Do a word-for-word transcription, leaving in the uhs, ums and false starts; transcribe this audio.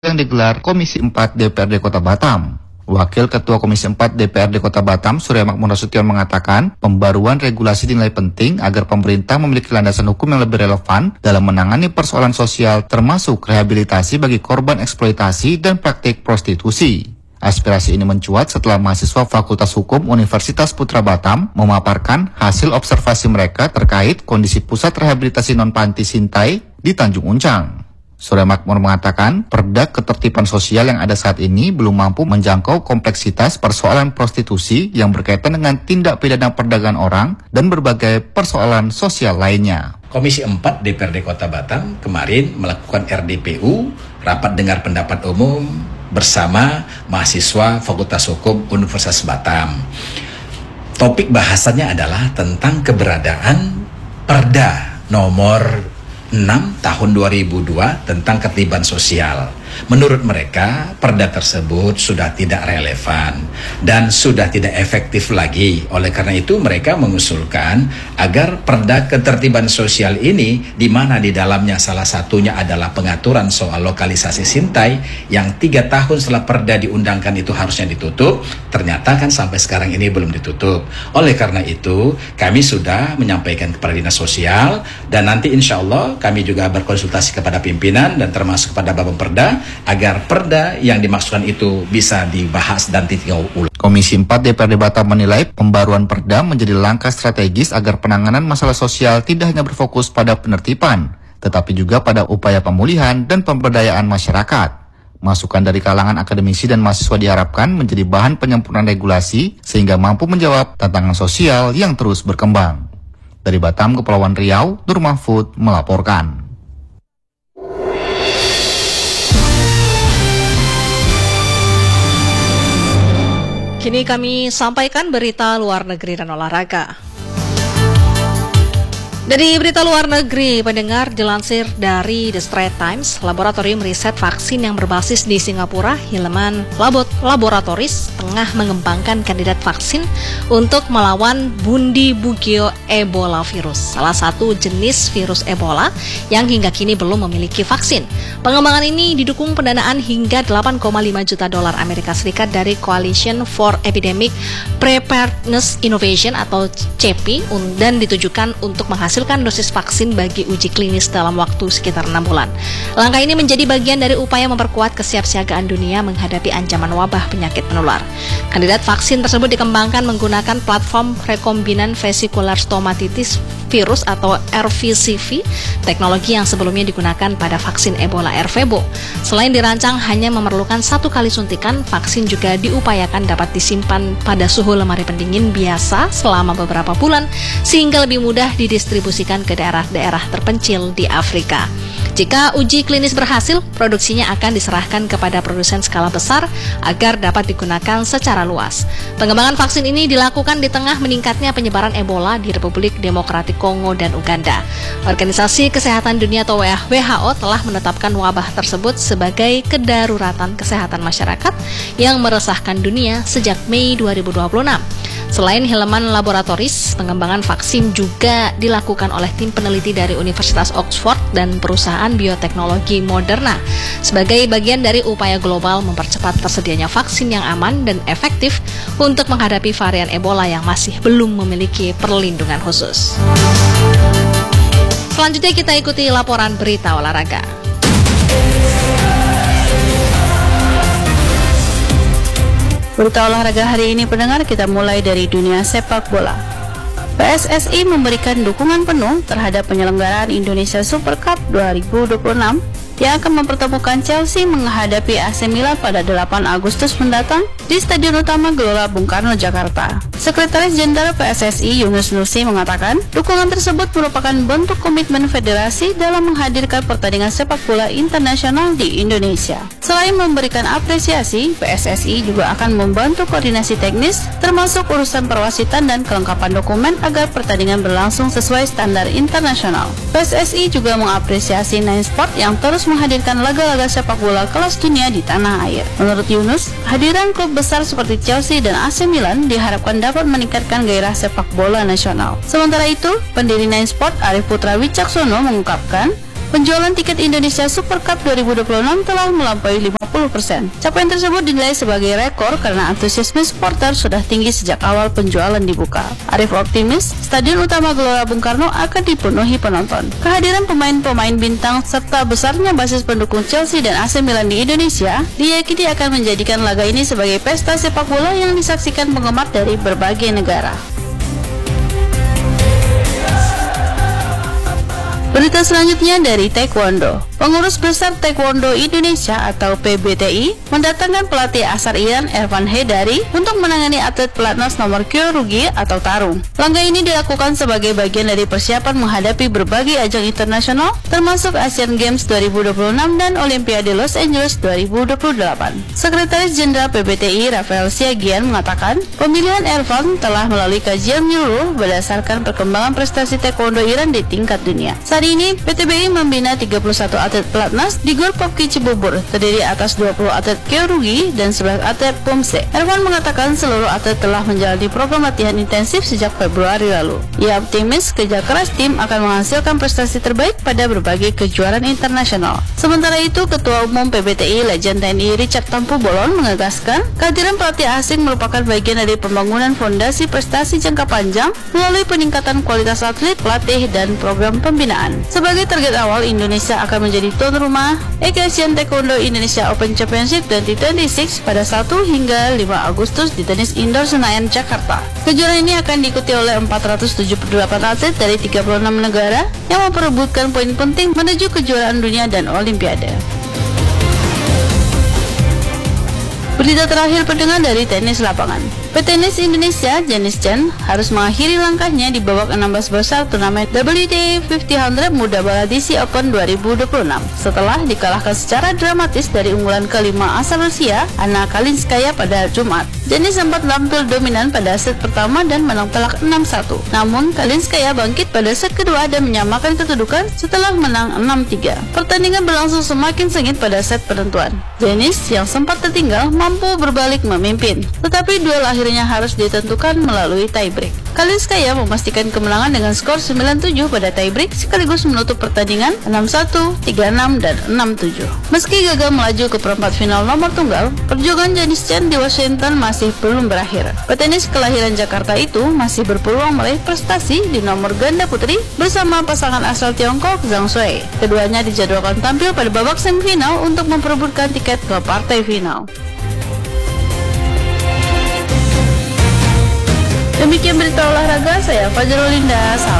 yang digelar Komisi empat D P R D Kota Batam. Wakil Ketua Komisi empat D P R D Kota Batam, Surya Makmur Nasution mengatakan, pembaruan regulasi dinilai penting agar pemerintah memiliki landasan hukum yang lebih relevan dalam menangani persoalan sosial termasuk rehabilitasi bagi korban eksploitasi dan praktik prostitusi. Aspirasi ini mencuat setelah mahasiswa Fakultas Hukum Universitas Putra Batam memaparkan hasil observasi mereka terkait kondisi pusat rehabilitasi non-panti Sintai di Tanjung Uncang. Surya Makmur mengatakan, perda ketertiban sosial yang ada saat ini belum mampu menjangkau kompleksitas persoalan prostitusi yang berkaitan dengan tindak pidana perdagangan orang dan berbagai persoalan sosial lainnya. Komisi empat D P R D Kota Batam kemarin melakukan R D P U, rapat dengar pendapat umum, bersama mahasiswa Fakultas Hukum Universitas Batam. Topik bahasannya adalah tentang keberadaan Perda nomor enam tahun dua ribu dua tentang ketertiban sosial. Menurut mereka, perda tersebut sudah tidak relevan dan sudah tidak efektif lagi. Oleh karena itu, mereka mengusulkan agar perda ketertiban sosial ini, di mana di dalamnya salah satunya adalah pengaturan soal lokalisasi Sintai yang tiga tahun setelah perda diundangkan itu harusnya ditutup, ternyata kan sampai sekarang ini belum ditutup. Oleh karena itu, kami sudah menyampaikan kepada Dinas Sosial dan nanti insya Allah kami juga berkonsultasi kepada pimpinan dan termasuk kepada Bapak Perda agar perda yang dimaksudkan itu bisa dibahas dan ditinjau ulang. Komisi empat D P R D Batam menilai pembaruan perda menjadi langkah strategis agar penanganan masalah sosial tidak hanya berfokus pada penertiban, tetapi juga pada upaya pemulihan dan pemberdayaan masyarakat. Masukan dari kalangan akademisi dan mahasiswa diharapkan menjadi bahan penyempurnaan regulasi sehingga mampu menjawab tantangan sosial yang terus berkembang. Dari Batam, Kepulauan Riau, Nur Mahfud melaporkan. Kini kami sampaikan berita luar negeri dan olahraga. Dari berita luar negeri, pendengar, dilansir dari The Straits Times, laboratorium riset vaksin yang berbasis di Singapura, Hilleman Laboratories, tengah mengembangkan kandidat vaksin untuk melawan Bundibugyo Ebola virus, salah satu jenis virus Ebola yang hingga kini belum memiliki vaksin. Pengembangan ini didukung pendanaan hingga delapan koma lima juta dolar Amerika Serikat dari Coalition for Epidemic Preparedness Innovation atau C E P I dan ditujukan untuk menghasilkan dosis vaksin bagi uji klinis dalam waktu sekitar enam bulan. Langkah ini menjadi bagian dari upaya memperkuat kesiapsiagaan dunia menghadapi ancaman wabah penyakit menular. Kandidat vaksin tersebut dikembangkan menggunakan platform rekombinan vesicular stomatitis virus atau R V C V, teknologi yang sebelumnya digunakan pada vaksin Ebola Ervebo. Selain dirancang hanya memerlukan satu kali suntikan, vaksin juga diupayakan dapat disimpan pada suhu lemari pendingin biasa selama beberapa bulan, sehingga lebih mudah didistribusikan ke daerah-daerah terpencil di Afrika. Jika uji klinis berhasil, produksinya akan diserahkan kepada produsen skala besar agar dapat digunakan secara luas. Pengembangan vaksin ini dilakukan di tengah meningkatnya penyebaran Ebola di Republik Demokratik Kongo dan Uganda. Organisasi Kesehatan Dunia atau W H O telah menetapkan wabah tersebut sebagai kedaruratan kesehatan masyarakat yang meresahkan dunia sejak Mei dua ribu dua puluh enam. Selain Hilleman Laboratories, pengembangan vaksin juga dilakukan oleh tim peneliti dari Universitas Oxford dan perusahaan bioteknologi Moderna sebagai bagian dari upaya global mempercepat tersedianya vaksin yang aman dan efektif untuk menghadapi varian Ebola yang masih belum memiliki perlindungan khusus. Selanjutnya kita ikuti laporan berita olahraga. Berita olahraga hari ini pendengar, kita mulai dari dunia sepak bola. P S S I memberikan dukungan penuh terhadap penyelenggaraan Indonesia Super Cup dua ribu dua puluh enam yang akan mempertemukan Chelsea menghadapi A C Milan pada delapan Agustus mendatang di Stadion Utama Gelora Bung Karno, Jakarta. Sekretaris Jenderal P S S I Yunus Nusi mengatakan, dukungan tersebut merupakan bentuk komitmen federasi dalam menghadirkan pertandingan sepak bola internasional di Indonesia. Selain memberikan apresiasi, P S S I juga akan membantu koordinasi teknis, termasuk urusan perwasitan dan kelengkapan dokumen agar pertandingan berlangsung sesuai standar internasional. P S S I juga mengapresiasi Nine Sport yang terus menghadirkan laga-laga sepak bola kelas dunia di tanah air. Menurut Yunus, hadiran klub besar seperti Chelsea dan A C Milan diharapkan dapat meningkatkan gairah sepak bola nasional. Sementara itu, pendiri Nine Sport Arif Putra Wicaksono mengungkapkan, Penjualan tiket Indonesia Super Cup dua ribu dua puluh enam telah melampaui lima puluh persen. Capaian tersebut dinilai sebagai rekor karena antusiasme supporter sudah tinggi sejak awal penjualan dibuka. Arif optimis, Stadion Utama Gelora Bung Karno akan dipenuhi penonton. Kehadiran pemain-pemain bintang serta besarnya basis pendukung Chelsea dan A C Milan di Indonesia diyakini akan menjadikan laga ini sebagai pesta sepak bola yang disaksikan penggemar dari berbagai negara. Berita selanjutnya dari Taekwondo. Pengurus Besar Taekwondo Indonesia atau P B T I mendatangkan pelatih asal Iran Ervan Hedari untuk menangani atlet pelatnas nomor kyorugi atau tarung. Langkah ini dilakukan sebagai bagian dari persiapan menghadapi berbagai ajang internasional termasuk Asian Games dua ribu dua puluh enam dan Olimpiade Los Angeles dua ribu dua puluh delapan. Sekretaris Jenderal P B T I Rafael Siagian mengatakan pemilihan Ervan telah melalui kajian menyeluruh berdasarkan perkembangan prestasi Taekwondo Iran di tingkat dunia. Saat ini, P T B I membina tiga puluh satu atlet pelatnas di Gor Popki Cibubur, terdiri atas dua puluh atlet kyorugi dan sebelas atlet pumse. Ervan mengatakan seluruh atlet telah menjalani program latihan intensif sejak Februari lalu. Ia optimis kerja keras tim akan menghasilkan prestasi terbaik pada berbagai kejuaraan internasional. Sementara itu, Ketua Umum P B T I Legend T N I Richard Tampu Bolon menegaskan kehadiran pelatih asing merupakan bagian dari pembangunan fondasi prestasi jangka panjang melalui peningkatan kualitas atlet, pelatih, dan program pembinaan. Sebagai target awal, Indonesia akan menjadi tuan rumah Asian Taekwondo Indonesia Open Championship dua ribu dua puluh enam pada satu hingga lima Agustus di tenis indoor Senayan, Jakarta. Kejuaraan ini akan diikuti oleh empat ratus tujuh puluh delapan atlet dari tiga puluh enam negara yang memperebutkan poin penting menuju kejuaraan dunia dan Olimpiade. Berita terakhir pendengar dari tenis lapangan. Petenis Indonesia, Janis Chen, harus mengakhiri langkahnya di babak enam belas besar turnamen W T A lima ratus Muda Bala D C Open dua ribu dua puluh enam setelah dikalahkan secara dramatis dari unggulan kelima asal Rusia, Anna Kalinskaya pada Jumat. Janis sempat tampil dominan pada set pertama dan menang telak enam satu. Namun, Kalinskaya bangkit pada set kedua dan menyamakan kedudukan setelah menang enam tiga. Pertandingan berlangsung semakin sengit pada set penentuan. Janis yang sempat tertinggal mampu berbalik memimpin, tetapi duel akhirnya harus ditentukan melalui tiebreak. Kalinskaya memastikan kemenangan dengan skor sembilan tujuh pada tiebreak sekaligus menutup pertandingan enam satu, tiga enam, dan enam tujuh. Meski gagal melaju ke perempat final nomor tunggal, perjuangan Janis Chen di Washington masih belum berakhir. Petenis kelahiran Jakarta itu masih berpeluang meraih prestasi di nomor ganda putri bersama pasangan asal Tiongkok Zhang Shuai. Keduanya dijadwalkan tampil pada babak semifinal untuk memperebutkan tiket ke partai final. Demikian berita olahraga, saya Fajrul Linda. Salam.